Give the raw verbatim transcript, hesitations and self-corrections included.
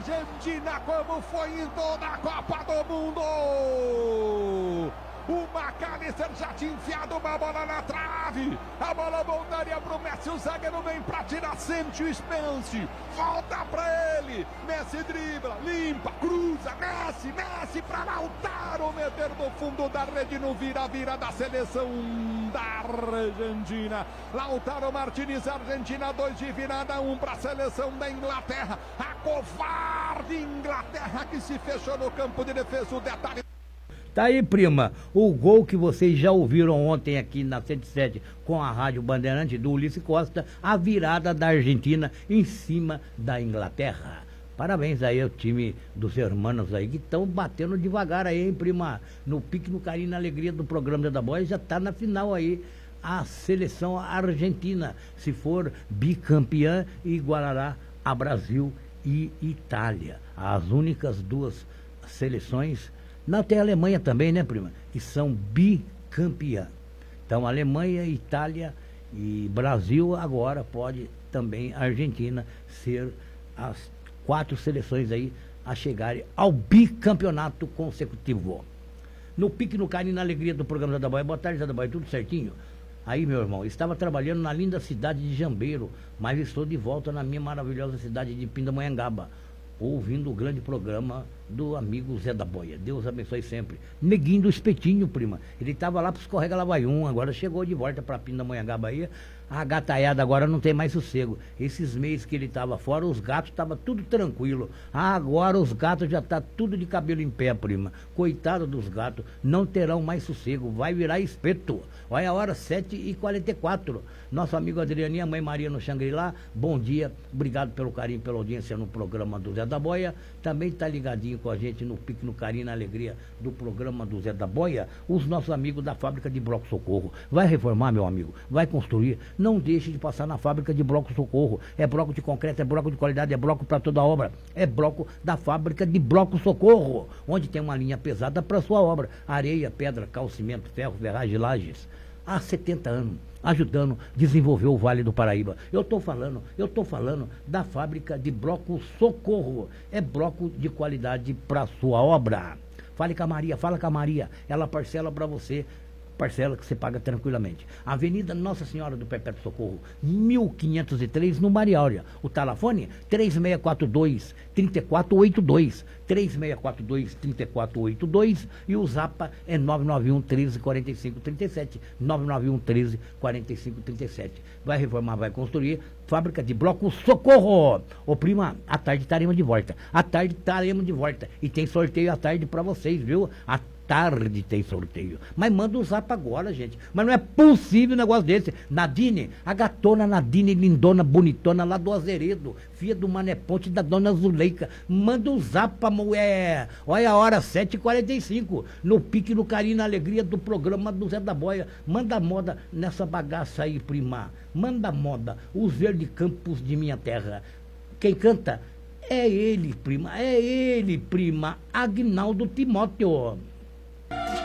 Argentina, como foi em toda a Copa do Mundo. O McAllister já tinha enfiado uma bola na trave. A bola voltaria pro Messi. O zagueiro vem pra tirar. Sente o Spence. Volta pra ele. Messi dribla, limpa, cruza. Messi, Messi pra Lautaro. Meter no fundo da rede no vira-vira da seleção da Argentina. Lautaro Martinez, Argentina dois de virada, um pra seleção da Inglaterra. A covarde Inglaterra que se fechou no campo de defesa. O detalhe. Tá aí, prima, o gol que vocês já ouviram ontem aqui na cento e sete com a Rádio Bandeirante do Ulisses Costa, a virada da Argentina em cima da Inglaterra. Parabéns aí ao time dos hermanos aí que estão batendo devagar aí, hein, prima? No pique, no carinho, na alegria do programa da Boia, já tá na final aí a seleção argentina. Se for bicampeã, igualará a Brasil e Itália. As únicas duas seleções. Não, tem a Alemanha também, né, prima? Que são bicampeã. Então, Alemanha, Itália e Brasil, agora pode também a Argentina ser as quatro seleções aí a chegarem ao bicampeonato consecutivo. No pique, no carinho, na alegria do programa da Boia. Boa tarde, da Boia, tudo certinho? Aí, meu irmão, estava trabalhando na linda cidade de Jambeiro, mas estou de volta na minha maravilhosa cidade de Pindamonhangaba, ouvindo o grande programa do amigo Zé da Boia. Deus abençoe sempre. Neguinho do Espetinho, prima. Ele estava lá para os Escorrega Lavaium, agora chegou de volta para Pindamonhangaba aí. A gataiada agora não tem mais sossego. Esses meses que ele estava fora, os gatos estavam tudo tranquilo. Agora os gatos já tá tudo de cabelo em pé, prima. Coitado dos gatos, não terão mais sossego. Vai virar espeto. Olha a hora, sete e quarenta e quatro. Nosso amigo Adrianinha, Mãe Maria no Xangri-Lá, bom dia. Obrigado pelo carinho, pela audiência no programa do Zé da Boia. Também está ligadinho com a gente no pique, no carinho, na alegria do programa do Zé da Boia. Os nossos amigos da fábrica de Bloco Socorro. Vai reformar, meu amigo? Vai construir? Não deixe de passar na fábrica de Bloco Socorro. É bloco de concreto, é bloco de qualidade, é bloco para toda obra. É bloco da fábrica de Bloco Socorro, onde tem uma linha pesada para sua obra. Areia, pedra, cal, cimento, ferro, ferragem, lajes. Há setenta anos, ajudando a desenvolver o Vale do Paraíba. Eu estou falando, eu estou falando da fábrica de Bloco Socorro. É bloco de qualidade para sua obra. Fale com a Maria, fala com a Maria. Ela parcela para você. Parcela que você paga tranquilamente. Avenida Nossa Senhora do Perpétuo Socorro, mil quinhentos e três, no Mariáurea. O telefone, três seis quatro dois, três quatro oito dois, três seis quatro dois, três quatro oito dois, e o Zapa é nove nove um, treze, quarenta e cinco, trinta e sete, nove nove um, treze, quarenta e cinco, trinta e sete. Vai reformar, vai construir, fábrica de Bloco Socorro. Ô prima, à tarde estaremos de volta. À tarde estaremos de volta. E tem sorteio à tarde para vocês, viu? À tarde tem sorteio. Mas manda um zap agora, gente. Mas não é possível um negócio desse. Nadine, a gatona Nadine, lindona, bonitona, lá do Azeredo, filha do Mané Ponte da Dona Zuleika. Manda um zap pra mulher. Olha a hora, sete e quarenta e cinco. No pique, no carinho, na alegria do programa do Zé da Boia. Manda moda nessa bagaça aí, prima. Manda moda. Os verdes campos de minha terra. Quem canta é ele, prima. É ele, prima. Agnaldo Timóteo.